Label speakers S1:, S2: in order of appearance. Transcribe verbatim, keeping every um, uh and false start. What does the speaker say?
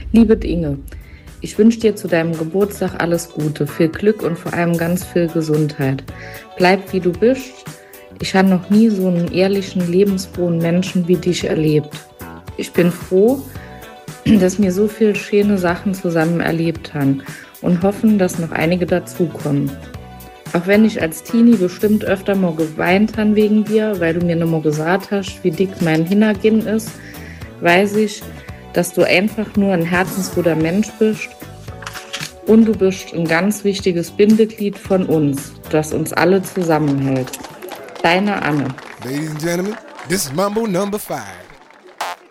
S1: Liebe Inge, ich wünsche dir zu deinem Geburtstag alles Gute, viel Glück und vor allem ganz viel Gesundheit. Bleib wie du bist. Ich habe noch nie so einen ehrlichen, lebensfrohen Menschen wie dich erlebt. Ich bin froh, dass wir so viele schöne Sachen zusammen erlebt haben und hoffen, dass noch einige dazukommen. Auch wenn ich als Teenie bestimmt öfter mal geweint habe wegen dir, weil du mir noch mal gesagt hast, wie dick mein Hintergin ist, weiß ich, dass du einfach nur ein herzensguter Mensch bist und du bist ein ganz wichtiges Bindeglied von uns, das uns alle zusammenhält. Deine Anne.
S2: Ladies and gentlemen, this is Mambo number five.